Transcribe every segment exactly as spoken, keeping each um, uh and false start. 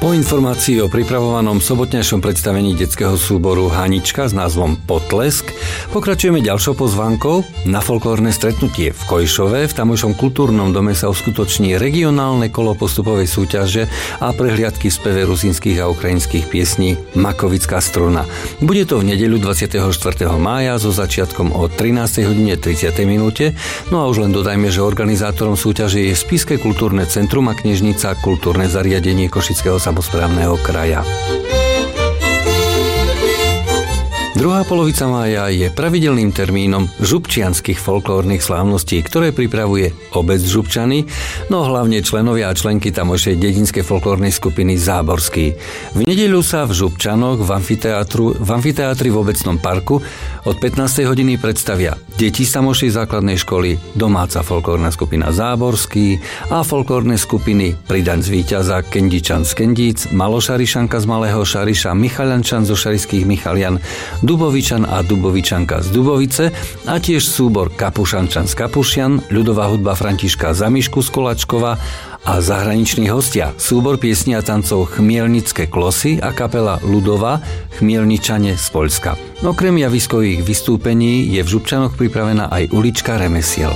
Po informácii o pripravovanom sobotnejšom predstavení detského súboru Hanička s názvom Potlesk pokračujeme ďalšou pozvánkou. Na folklórne stretnutie v Kojšove v tamojšom kultúrnom dome sa uskutoční regionálne kolo postupovej súťaže a prehliadky v speve rusínskych a ukrajinských piesní Makovická struna. Bude to v nedeľu dvadsiateho štvrtého mája so začiatkom o trinástej hodine tridsať minúte. No a už len dodajme, že organizátorom súťaže je Spišské kultúrne centrum a knižnica Kultúrne zariadenie Košického samosprávneho kraja. Druhá polovica mája je pravidelným termínom župčianskych folklórnych slávností, ktoré pripravuje obec Župčany, no hlavne členovia a členky tamojšej dedinskej folklórnej skupiny Záborský. V nedeľu sa v Župčanoch v, amfiteátru, v amfiteátri v obecnom parku od pätnástej hodiny predstavia deti z tamojšej základnej školy, domáca folklórna skupina Záborský a folklórne skupiny Pridaň z víťaza, Kendičan z Kendíc, Malošarišanka z Malého Šariša, Michaliančan zo Šarišských Michalian, Dubovičan a Dubovičanka z Dubovice a tiež súbor Kapušančan z Kapušian, ľudová hudba Františka Zamišku z Kolačkova a zahraniční hostia, súbor piesní a tancov Chmielnické klosy a kapela ľudová Chmielničane z Poľska. Okrem javiskových vystúpení je v Župčanoch pripravená aj ulička remesiel.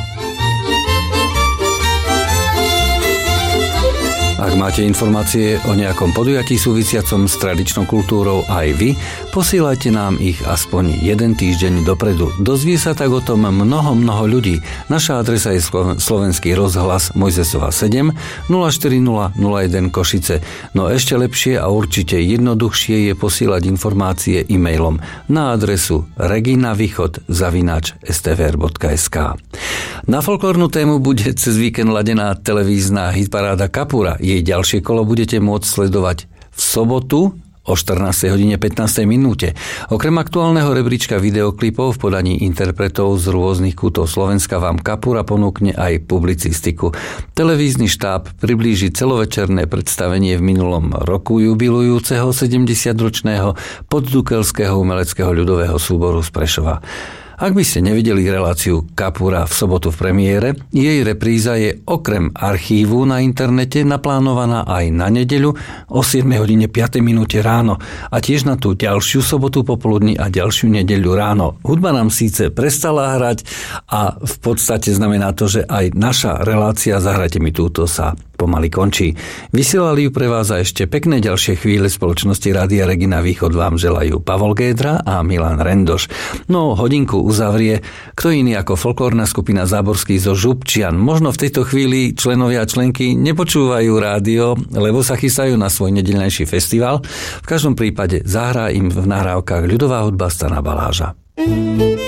Ak máte informácie o nejakom podujatí súvisiacom s tradičnou kultúrou aj vy, posielajte nám ich aspoň jeden týždeň dopredu. Dozvie sa tak o tom mnoho, mnoho ľudí. Naša adresa je Slovenský rozhlas Mojzesova sedem nula štyri nula nula jeden Košice. No ešte lepšie a určite jednoduchšie je posielať informácie e-mailom na adresu reginavýchod zavináč es té vé er bodka es ká. Na folklórnu tému bude cez víkend ladená televízna hitparáda Kapura. Jej ďalšie kolo budete môcť sledovať v sobotu o štrnástej hodine pätnástej minúte. Okrem aktuálneho rebríčka videoklipov v podaní interpretov z rôznych kútov Slovenska vám Kapura ponúkne aj publicistiku. Televízny štáb priblíži celovečerné predstavenie v minulom roku jubilujúceho sedemdesiatročného poddukelského umeleckého ľudového súboru z Prešova. Ak by ste nevideli reláciu Kapura v sobotu v premiére, jej repríza je okrem archívu na internete naplánovaná aj na nedeľu o siedmej hodine päť minúte ráno a tiež na tú ďalšiu sobotu popoludní a ďalšiu nedeľu ráno. Hudba nám síce prestala hrať a v podstate znamená to, že aj naša relácia Zahrajte mi túto sa pomaly končí. Vysielali ju pre vás a ešte pekné ďalšie chvíle spoločnosti Rádia Regina Východ vám želajú Pavol Gédra a Milan Rendoš. No hodinku uzavrie kto iný ako folklórna skupina Záborský zo Župčian. Možno v tejto chvíli členovia a členky nepočúvajú rádio, lebo sa chystajú na svoj nedeľnejší festival. V každom prípade zahrá im v nahrávkach ľudová hudba Stana Baláža.